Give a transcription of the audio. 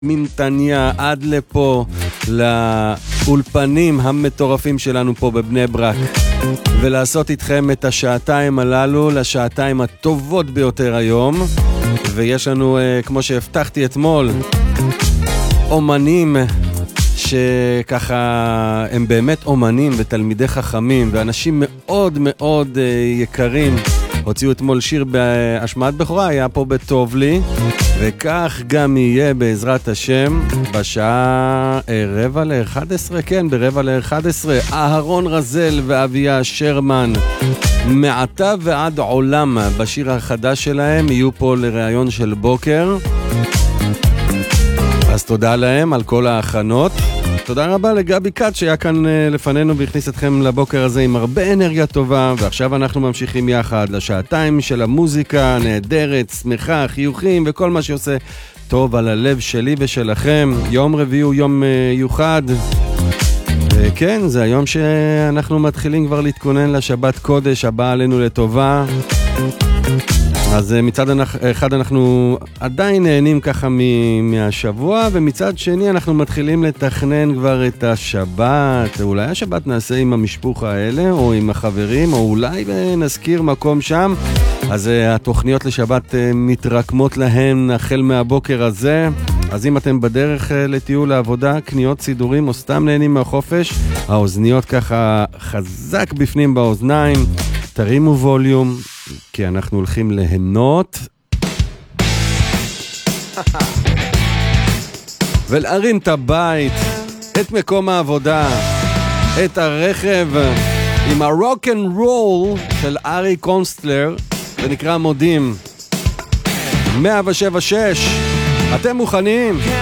מנתניה עד לפה לאולפנים המטורפים שלנו פה בבני ברק ולעשות איתכם את השעתיים הללו לשעתיים הטובות ביותר היום. ויש לנו, כמו שהבטחתי אתמול, אומנים שככה הם באמת אומנים ותלמידי חכמים ואנשים מאוד מאוד יקרים. הוציאו אתמול שיר בהשמעת בכורה, היה פה בטוב לי, וכך גם יהיה בעזרת השם בשעה 10:45, כן, ב10:45, אהרון רזל ואביה שרמן מעתה ועד עולם בשיר החדש שלהם יהיו פה לראיון של בוקר. אז תודה להם על כל ההכנות. תודה רבה לגבי קאט שהיה כאן לפנינו והכניס אתכם לבוקר הזה עם הרבה אנרגיה טובה. ועכשיו אנחנו ממשיכים יחד לשעתיים של המוזיקה נהדרת, שמחה, חיוכים וכל מה שעושה טוב על הלב שלי ושלכם. יום רביעי הוא יום מיוחד, וכן, זה היום שאנחנו מתחילים כבר להתכונן לשבת קודש הבאה עלינו לטובה. אז מצד אחד אנחנו עדיין נהנים ככה מהשבוע, ומצד שני אנחנו מתחילים לתכנן כבר את השבת. אולי השבת נעשה עם המשפחה האלה או עם החברים, או אולי נזכיר מקום שם. אז התוכניות לשבת מתרקמות להן החל מהבוקר הזה. אז אם אתם בדרך לטיול לעבודה, קניות, סידורים או סתם נהנים מהחופש, האוזניות ככה חזק בפנים באוזניים, תרימו ווליום, כי אנחנו הולכים ליהנות ולהרים את הבית, את מקום העבודה, את הרכב עם הרוק אנד רול של ארי קונסטלר, זה נקרא מודים. 107.6, אתם מוכנים?